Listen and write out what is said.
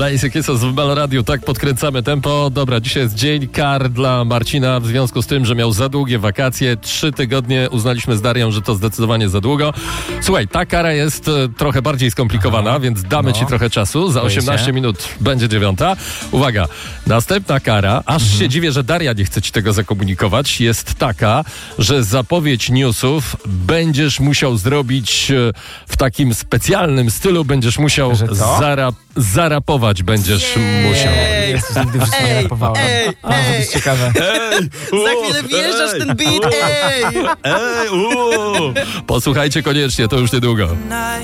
Blaze Kisses w Melo Radio, tak podkręcamy tempo. Dobra, dzisiaj jest dzień kar dla Marcina w związku z tym, że miał za długie wakacje. 3 tygodnie uznaliśmy z Darią, że to zdecydowanie za długo. Słuchaj, ta kara jest trochę bardziej skomplikowana, więc damy ci trochę czasu. Za 18 minut będzie 9. Uwaga, następna kara, aż się dziwię, że Daria nie chce ci tego zakomunikować, jest taka, że zapowiedź newsów będziesz musiał zrobić w takim specjalnym stylu, będziesz musiał zarapować będziesz musiał. Jezus, nigdy w życiu nie rapowałem. To jest ciekawe. Za chwilę wjeżdżasz ten beat, Posłuchajcie koniecznie, to już niedługo.